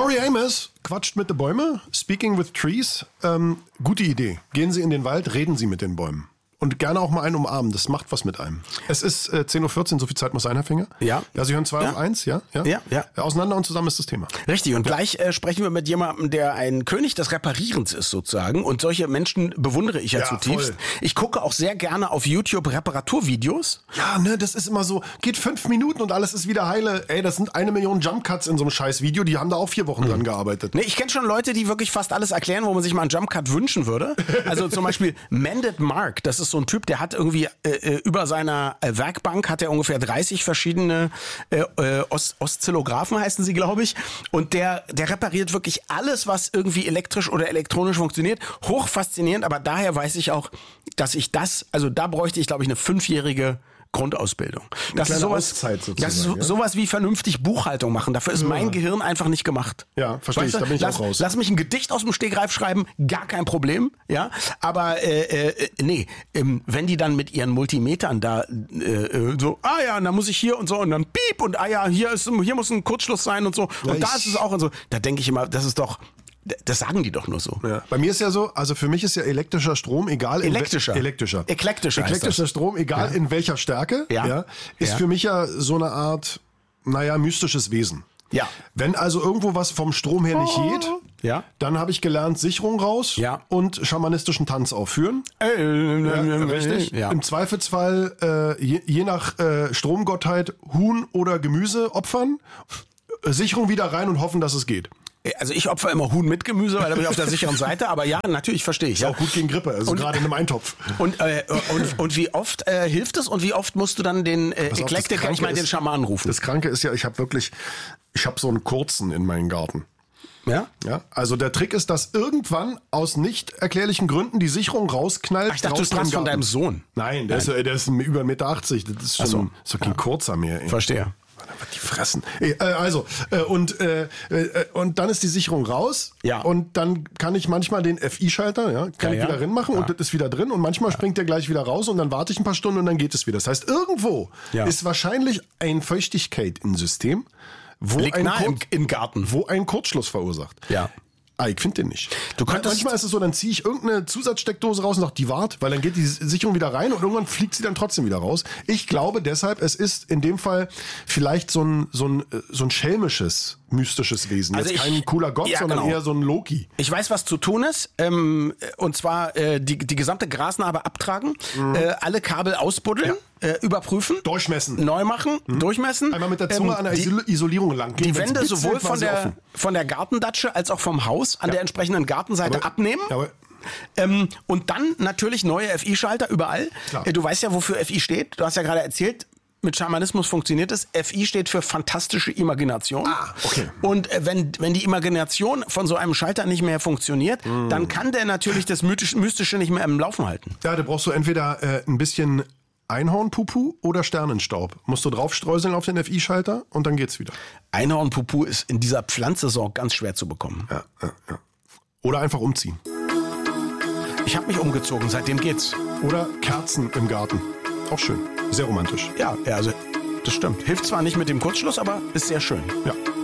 Tori Amos quatscht mit den Bäumen. Speaking with Trees. Gute Idee. Gehen Sie in den Wald, reden Sie mit den Bäumen. Und gerne auch mal einen umarmen, das macht was mit einem. Es ist 10.14 Uhr, so viel Zeit muss sein, Herr Finger. Ja. Ja, Sie hören 2 um 1, ja? Ja. Auseinander und zusammen ist das Thema. Richtig, und gleich sprechen wir mit jemandem, der ein König des Reparierens ist sozusagen. Und solche Menschen bewundere ich ja zutiefst. Voll. Ich gucke auch sehr gerne auf YouTube Reparaturvideos. Ja, ne, das ist immer so, geht 5 Minuten und alles ist wieder heile. Ey, das sind 1 Million Jump Cuts in so einem scheiß Video, die haben da auch 4 Wochen dran gearbeitet. Nee, ich kenne schon Leute, die wirklich fast alles erklären, wo man sich mal einen Jump Cut wünschen würde. Also zum Beispiel Mended Mark, das ist so ein Typ, der hat irgendwie über seiner Werkbank hat er ungefähr 30 verschiedene Oszillographen, heißen sie, glaube ich. Und der repariert wirklich alles, was irgendwie elektrisch oder elektronisch funktioniert. Hoch faszinierend, aber daher weiß ich auch, dass ich da bräuchte ich, glaube ich, eine 5-jährige Grundausbildung. Das ist sowas wie vernünftig Buchhaltung machen. Dafür ist mein Gehirn einfach nicht gemacht. Ja, verstehe ich, da bin ich auch raus. Lass mich ein Gedicht aus dem Stegreif schreiben, gar kein Problem. Ja, aber wenn die dann mit ihren Multimetern da da muss ich hier und so und dann piep und hier muss ein Kurzschluss sein und so und da ist es auch und so. Da denke ich immer, das sagen die doch nur so. Ja. Bei mir ist ja so, also für mich ist ja elektrischer Strom, egal Elektrischer Strom, egal in welcher Stärke, ist für mich ja so eine Art, mystisches Wesen. Ja. Wenn also irgendwo was vom Strom her nicht geht, dann habe ich gelernt, Sicherung raus und schamanistischen Tanz aufführen. Richtig. Ja. Im Zweifelsfall je nach Stromgottheit Huhn oder Gemüse opfern, Sicherung wieder rein und hoffen, dass es geht. Also ich opfer immer Huhn mit Gemüse, weil da bin ich auf der sicheren Seite, aber ja, natürlich verstehe ich. Ist auch gut gegen Grippe, also gerade in einem Eintopf. Und wie oft hilft es und wie oft musst du dann den Eklektiker, den Schamanen rufen? Das Kranke ist ja, ich habe so einen kurzen in meinem Garten. Ja? Ja, also der Trick ist, dass irgendwann aus nicht erklärlichen Gründen die Sicherung rausknallt. Ach, ich dachte, du sprachst von deinem Sohn. Nein, der ist über 1,80 Meter. Das ist schon so kein kurzer mehr. Ey. Verstehe. Die fressen. Und dann ist die Sicherung raus. Ja. Und dann kann ich manchmal den FI-Schalter, wieder reinmachen und das ist wieder drin. Und manchmal springt der gleich wieder raus und dann warte ich ein paar Stunden und dann geht es wieder. Das heißt, irgendwo ist wahrscheinlich eine Feuchtigkeit im System, im Garten, wo ein Kurzschluss verursacht. Ja. Ich finde den nicht. Manchmal ist es so, dann ziehe ich irgendeine Zusatzsteckdose raus und sage, die wart, weil dann geht die Sicherung wieder rein und irgendwann fliegt sie dann trotzdem wieder raus. Ich glaube deshalb, es ist in dem Fall vielleicht so ein schelmisches, mystisches Wesen. Also jetzt kein cooler Gott, sondern eher so ein Loki. Ich weiß, was zu tun ist. Und zwar die gesamte Grasnarbe abtragen, alle Kabel ausbuddeln. Überprüfen. Durchmessen. Neu machen. Durchmessen. Einmal mit der Zunge an der Isolierung lang gehen. Die Wände sowohl von der Gartendatsche als auch vom Haus an der entsprechenden Gartenseite abnehmen. Und dann natürlich neue FI-Schalter überall. Klar. Du weißt ja, wofür FI steht. Du hast ja gerade erzählt, mit Schamanismus funktioniert es. FI steht für fantastische Imagination. Okay. Und wenn die Imagination von so einem Schalter nicht mehr funktioniert, dann kann der natürlich das Mystische nicht mehr im Laufen halten. Ja, da brauchst du entweder ein bisschen Einhornpupu oder Sternenstaub. Musst du draufstreuseln auf den FI-Schalter und dann geht's wieder. Einhornpupu ist in dieser Pflanzensaison ganz schwer zu bekommen. Ja. Oder einfach umziehen. Ich habe mich umgezogen, seitdem geht's. Oder Kerzen im Garten. Auch schön. Sehr romantisch. Ja, also das stimmt. Hilft zwar nicht mit dem Kurzschluss, aber ist sehr schön. Ja.